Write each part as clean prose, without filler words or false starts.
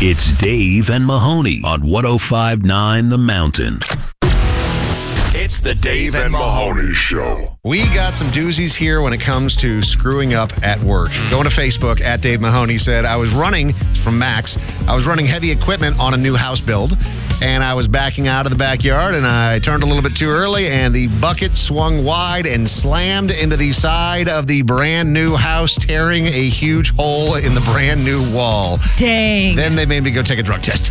It's Dave and Mahoney on 105.9 The Mountain. It's the Dave and Mahoney Show. We got some doozies here when it comes to screwing up at work. Going to Facebook, at Dave Mahoney said, I was running, from Max, I was running heavy equipment on a new house build, and I was backing out of the backyard, and I turned a little bit too early, and the bucket swung wide and slammed into the side of the brand new house, tearing a huge hole in the brand new wall. Dang. Then they made me go take a drug test.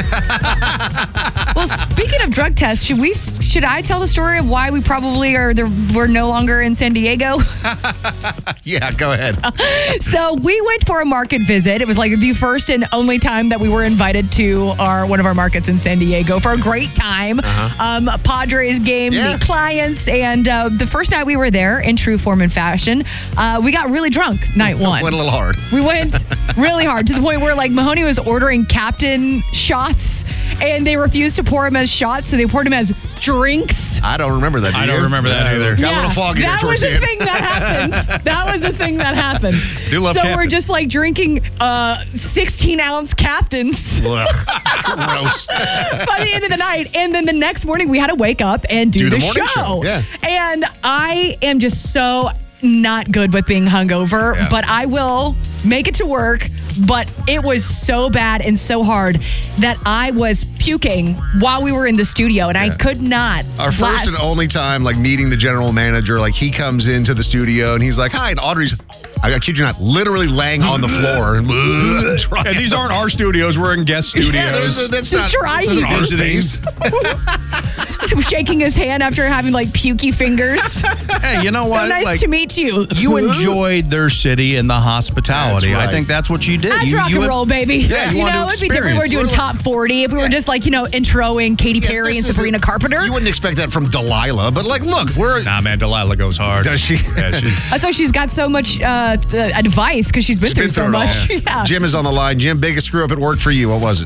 Well, speaking of drug tests, should I tell the story of why we probably we're no longer in San Diego? Yeah, go ahead. So we went for a market visit. It was like the first and only time that we were invited to one of our markets in San Diego for a great time. Padres game, meet clients, and the first night we were there, in true form and fashion, we got really drunk night one. Went a little hard. We went really hard to the point where like Mahoney was ordering Captain shots, and they refused to pour him as shots, so they poured him as drinks. I don't remember that. I don't remember that either. Got a little foggy there towards the end. That was the thing that happened. That was the thing that happened. Do love so Captain. we're just like drinking 16-ounce Captains Ugh, gross. by the end of the night. And then the next morning we had to wake up and do the morning show. Yeah. And I am just so not good with being hungover, but I will make it to work. But it was so bad and so hard that I was puking while we were in the studio, and I could not. Our first and only time, like, meeting the general manager, like, he comes into the studio, and he's like, hi, and Audrey's, I kid you not, literally laying on the floor. And these aren't our studios. We're in guest studios. Yeah, that's Just not, trying this isn't to our visiting. space. shaking his hand after having like pukey fingers. Hey, you know So what? nice to meet you. You enjoyed their city and the hospitality. That's right. I think that's what you did. That's you, rock you and roll, baby. Yeah, you wanted to it'd be different if we were doing top 40. If we were just like, introing Katy Perry and Sabrina Carpenter. You wouldn't expect that from Delilah, but like, look, we're... Nah, man, Delilah goes hard. Does she? Yeah, she's... That's why she's got so much advice, because she's been through so much. Yeah. Jim is on the line. Jim, biggest screw up at work for you. What was it?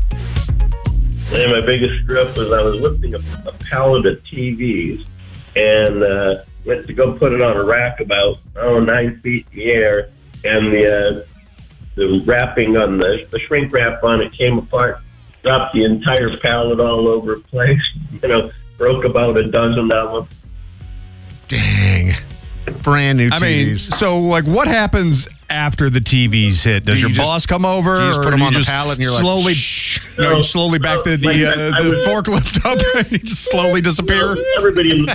And my biggest screw up was I was lifting a pallet of TVs and went to go put it on a rack about 9 feet in the air, and the wrapping on the shrink wrap on it came apart, dropped the entire pallet all over the place. Broke about a dozen of them. Dang. Brand new TVs. I mean, so like, what happens after the TVs hit? Does your boss come over? Do you just or put them you on the just pallet and you're slowly, like, shh? No, you slowly back the forklift up and you just slowly disappear? Everybody in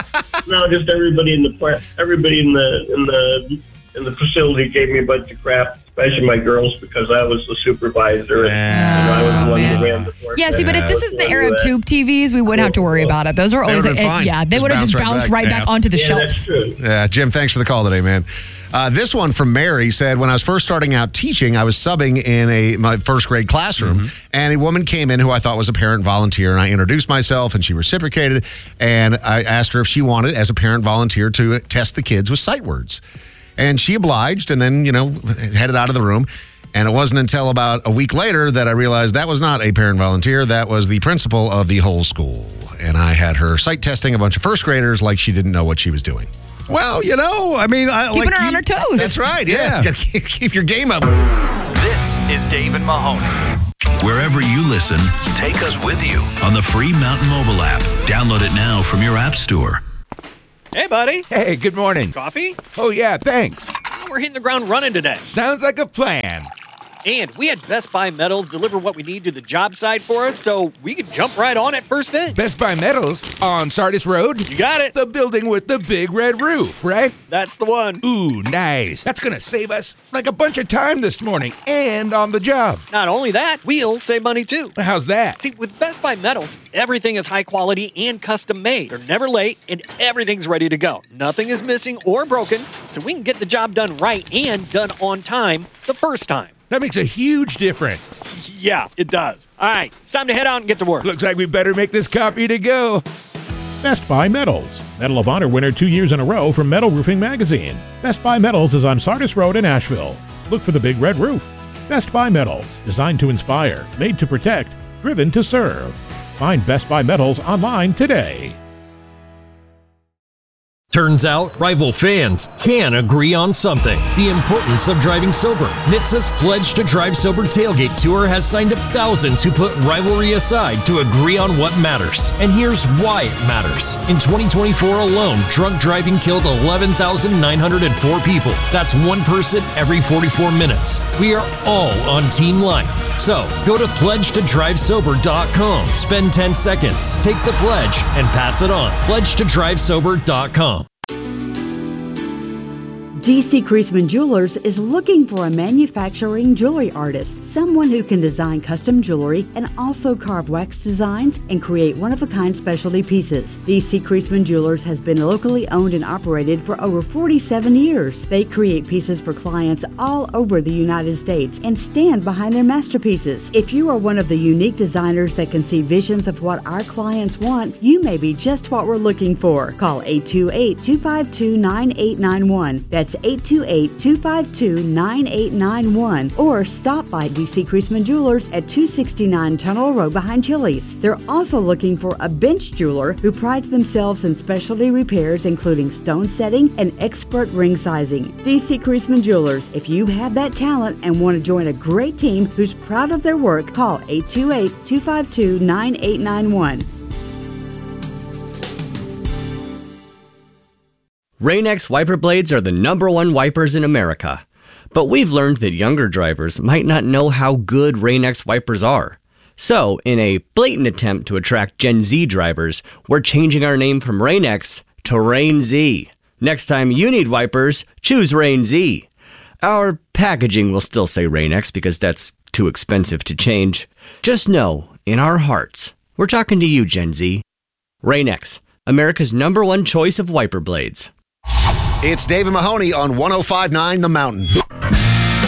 the facility gave me a bunch of crap, especially my girls, because I was the supervisor and I was the one who ran the forklift. Yeah, see, but if this was the era of tube TVs, we wouldn't have to worry about it. Those were always, would've been fine. they would have just bounced right back onto the shelf. That's true. Yeah, Jim, thanks for the call today, man. This one from Mary said, when I was first starting out teaching, I was subbing in my first grade classroom, and a woman came in who I thought was a parent volunteer, and I introduced myself, and she reciprocated, and I asked her if she wanted, as a parent volunteer, to test the kids with sight words. And she obliged, and then, headed out of the room. And it wasn't until about a week later that I realized that was not a parent volunteer. That was the principal of the whole school. And I had her sight testing a bunch of first graders like she didn't know what she was doing. Well, I mean, Keeping her on her toes. That's right, yeah. Keep your game up. This is Dave and Mahoney. Wherever you listen, take us with you on the free Mountain Mobile app. Download it now from your app store. Hey, buddy. Hey, good morning. Coffee? Oh, yeah, thanks. We're hitting the ground running today. Sounds like a plan. And we had Best Buy Metals deliver what we need to the job site for us, so we could jump right on it first thing. Best Buy Metals on Sardis Road? You got it. The building with the big red roof, right? That's the one. Ooh, nice. That's going to save us like a bunch of time this morning and on the job. Not only that, we'll save money too. How's that? See, with Best Buy Metals, everything is high quality and custom made. They're never late, and everything's ready to go. Nothing is missing or broken, so we can get the job done right and done on time the first time. That makes a huge difference. Yeah, it does. All right, it's time to head out and get to work. Looks like we better make this copy to go. Best Buy Metals. Medal of Honor winner 2 years in a row from Metal Roofing Magazine. Best Buy Metals is on Sardis Road in Asheville. Look for the big red roof. Best Buy Metals. Designed to inspire, made to protect, driven to serve. Find Best Buy Metals online today. Turns out, rival fans can agree on something. The importance of driving sober. NHTSA's Pledge to Drive Sober Tailgate Tour has signed up thousands who put rivalry aside to agree on what matters. And here's why it matters. In 2024 alone, drunk driving killed 11,904 people. That's one person every 44 minutes. We are all on Team Life. So, go to pledgetodrivesober.com. Spend 10 seconds, take the pledge, and pass it on. Pledgetodrivesober.com. DC Creasman Jewelers is looking for a manufacturing jewelry artist, someone who can design custom jewelry and also carve wax designs and create one-of-a-kind specialty pieces. DC Creasman Jewelers has been locally owned and operated for over 47 years. They create pieces for clients all over the United States and stand behind their masterpieces. If you are one of the unique designers that can see visions of what our clients want, you may be just what we're looking for. Call 828-252-9891. That's 828-252-9891, or stop by DC Creasman Jewelers at 269 Tunnel Road behind Chili's. They're also looking for a bench jeweler who prides themselves in specialty repairs including stone setting and expert ring sizing. DC Creasman Jewelers, if you have that talent and want to join a great team who's proud of their work, call 828-252-9891. Rain-X wiper blades are the #1 wipers in America. But we've learned that younger drivers might not know how good Rain-X wipers are. So, in a blatant attempt to attract Gen Z drivers, we're changing our name from Rain-X to Rain-Z. Next time you need wipers, choose Rain-Z. Our packaging will still say Rain-X because that's too expensive to change. Just know, in our hearts, we're talking to you, Gen Z. Rain-X, America's #1 choice of wiper blades. It's David Mahoney on 105.9 The Mountain.